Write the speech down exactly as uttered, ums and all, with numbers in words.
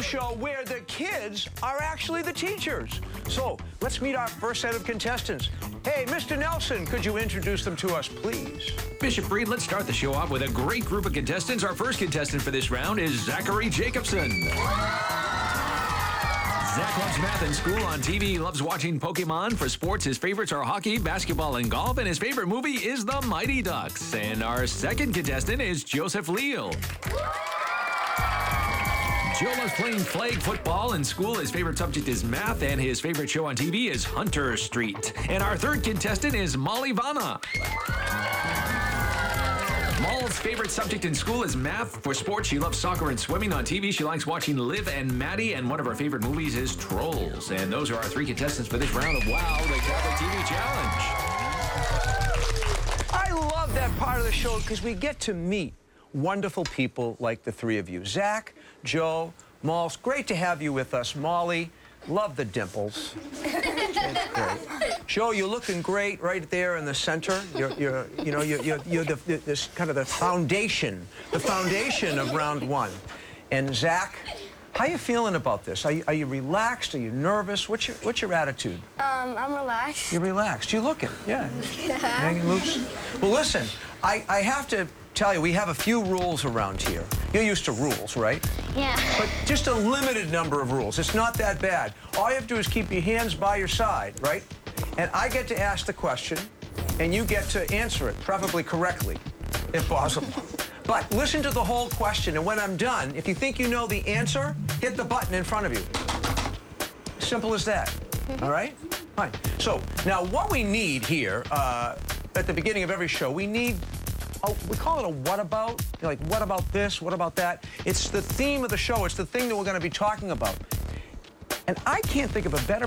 show where the kids are actually the teachers. So let's meet our first set of contestants. Hey, Mister Nelson, could you introduce them to us, please? Bishop Reed, let's start the show off with a great group of contestants. Our first contestant for this round is Zachary Jacobson. Zach loves math in school. On T V, he loves watching Pokemon. For sports, his favorites are hockey, basketball, and golf, and his favorite movie is The Mighty Ducks. And our second contestant is Joseph Leal. Joe loves playing flag football in school. His favorite subject is math, and his favorite show on T V is Hunter Street. And our third contestant is Molly Vanna. Molly's favorite subject in school is math. For sports, she loves soccer and swimming. On T V, she likes watching Liv and Maddie, and one of her favorite movies is Trolls. And those are our three contestants for this round of WOW, the Catholic T V Challenge. I love that part of the show because we get to meet wonderful people like the three of you. Zach, Joe, Moll, great to have you with us. Molly, love the dimples. It's great. Joe, you're looking great right there in the center. You're, you're you know, you're, you're, you're the, this kind of the foundation, the foundation of round one. And Zach, how you feeling about this? Are you, are you relaxed? Are you nervous? What's your, what's your attitude? Um, I'm relaxed. You're relaxed. You're looking, yeah. Yeah. Hanging loose. Well, listen, I, I have to tell you, we have a few rules around here. You're used to rules, right? Yeah. But just a limited number of rules. It's not that bad. All you have to do is keep your hands by your side, right? And I get to ask the question, and you get to answer it, preferably correctly, if possible. But listen to the whole question, and when I'm done, if you think you know the answer, hit the button in front of you. Simple as that, all right? Fine. So, now what we need here, uh, at the beginning of every show, we need Oh, we call it a what about, you know, like what about this, what about that? It's the theme of the show. It's the thing that we're going to be talking about. And I can't think of a better